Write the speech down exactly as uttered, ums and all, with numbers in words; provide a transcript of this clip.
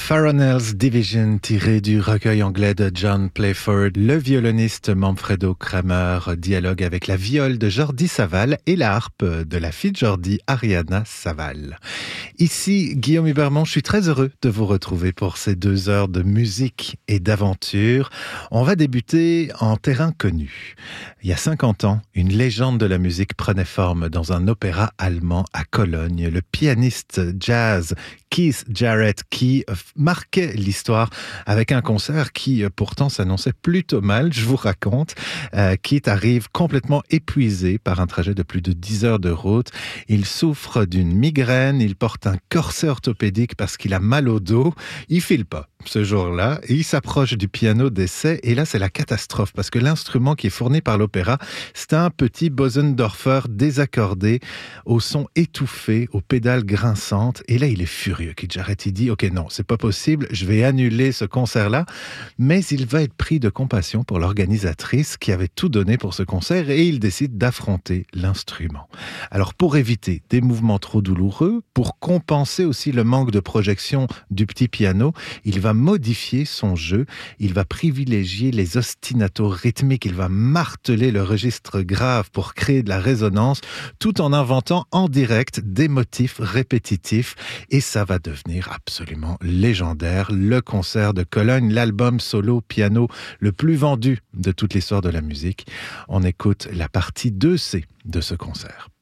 Faronel's Division, tiré du recueil anglais de John Playford. Le violoniste Manfredo Kramer dialogue avec la viole de Jordi Savall et la harpe de la fille de Jordi, Ariana Savall. Ici, Guillaume Hubermont, je suis très heureux de vous retrouver pour ces deux heures de musique et d'aventure. On va débuter en terrain connu. Il y a cinquante ans, une légende de la musique prenait forme dans un opéra allemand à Cologne. Le pianiste jazz Keith Jarrett qui marquait l'histoire avec un concert qui pourtant s'annonçait plutôt mal, je vous raconte. Euh, Keith arrive complètement épuisé par un trajet de plus de dix heures de route. Il souffre d'une migraine, il porte un corset orthopédique parce qu'il a mal au dos. Il file pas ce jour-là, et il s'approche du piano d'essai, et là c'est la catastrophe, parce que l'instrument qui est fourni par l'opéra, c'est un petit Bosendorfer désaccordé, au son étouffé, aux pédales grinçantes, et là il est furieux, Keith Jarrett, il dit « Ok, non, c'est pas possible, je vais annuler ce concert-là », mais il va être pris de compassion pour l'organisatrice qui avait tout donné pour ce concert, et il décide d'affronter l'instrument. Alors pour éviter des mouvements trop douloureux, pour compenser aussi le manque de projection du petit piano, il va modifier son jeu, il va privilégier les ostinatos rythmiques, il va marteler le registre grave pour créer de la résonance, tout en inventant en direct des motifs répétitifs, et ça va devenir absolument légendaire. Le concert de Cologne, l'album solo piano le plus vendu de toute l'histoire de la musique. On écoute la partie deux C de ce concert.